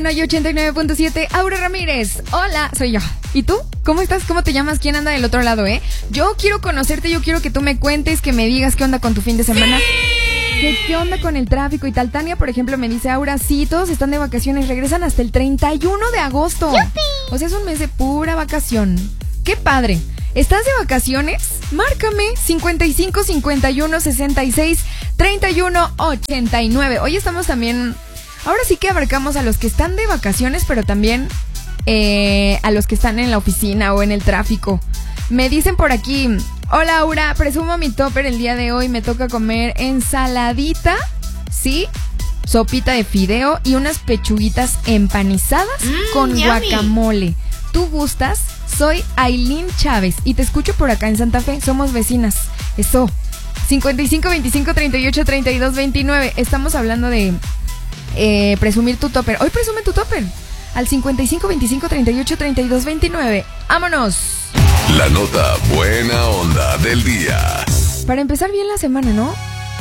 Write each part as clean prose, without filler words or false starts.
Hay 89.7, Aura Ramírez. Hola, soy yo. ¿Y tú? ¿Cómo estás? ¿Cómo te llamas? ¿Quién anda del otro lado, Yo quiero conocerte, yo quiero que tú me cuentes, que me digas qué onda con tu fin de semana. ¡Sí! ¿Qué onda con el tráfico y tal? Tania, por ejemplo, me dice, Aura, sí, todos están de vacaciones, regresan hasta el 31 de agosto. ¡Yupi! O sea, es un mes de pura vacación. ¡Qué padre! ¿Estás de vacaciones? Márcame 55 51 66 31 89. Hoy estamos también... Ahora sí que abarcamos a los que están de vacaciones, pero también a los que están en la oficina o en el tráfico. Me dicen por aquí, hola Aura, presumo mi topper el día de hoy, me toca comer ensaladita, ¿sí? Sopita de fideo y unas pechuguitas empanizadas con yummy. Guacamole. ¿Tú gustas? Soy Aileen Chávez y te escucho por acá en Santa Fe, somos vecinas. Eso, 55 25 38 32 29. Estamos hablando de... presumir tu topper. Hoy presume tu topper al 55 25 38 32 29. ¡Vámonos! La nota buena onda del día. Para empezar bien la semana, ¿no?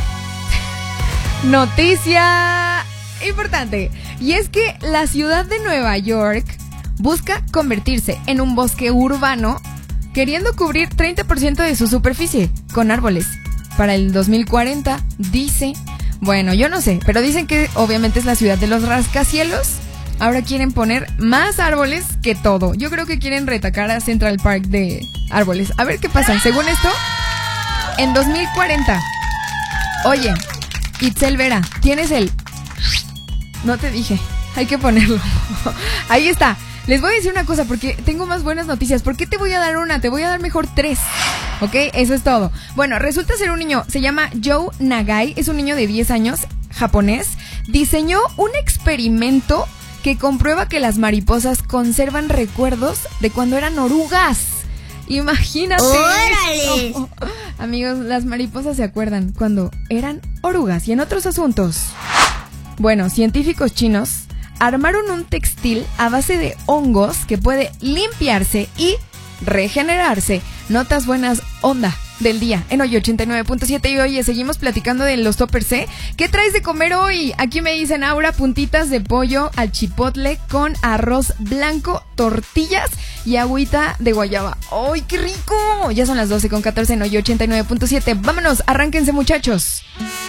Noticia importante. Y es que la ciudad de Nueva York busca convertirse en un bosque urbano, queriendo cubrir 30% de su superficie con árboles. Para el 2040, dice... Bueno, yo no sé, pero dicen que obviamente es la ciudad de los rascacielos. Ahora quieren poner más árboles que todo. Yo creo que quieren retacar a Central Park de árboles. A ver qué pasa. Según esto, en 2040. Oye, Itzel Vera, tienes el... No te dije, hay que ponerlo. Ahí está. Les voy a decir una cosa porque tengo más buenas noticias. ¿Por qué te voy a dar una? Te voy a dar mejor 3. ¿Ok? Eso es todo. Bueno, resulta ser un niño, se llama Joe Nagai, es un niño de 10 años, japonés. Diseñó un experimento que comprueba que las mariposas conservan recuerdos de cuando eran orugas. Imagínate. ¡Órale! Amigos, las mariposas se acuerdan cuando eran orugas. Y en otros asuntos, bueno, científicos chinos armaron un textil a base de hongos que puede limpiarse y regenerarse. Notas buenas onda del día en hoy 89.7. Y oye, seguimos platicando de los toppers, ¿Qué traes de comer hoy? Aquí me dicen, Aura, puntitas de pollo al chipotle con arroz blanco, tortillas y agüita de guayaba. ¡Ay, qué rico! Ya son las 12:14 en hoy 89.7. Vámonos, arránquense, muchachos.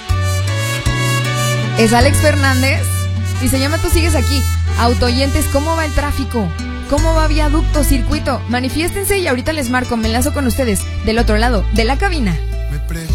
Es Alex Fernández y se llama Tú Sigues Aquí. Autoyentes, ¿cómo va el tráfico? ¿Cómo va viaducto, circuito? Manifiéstense y ahorita les marco, me enlazo con ustedes del otro lado de la cabina.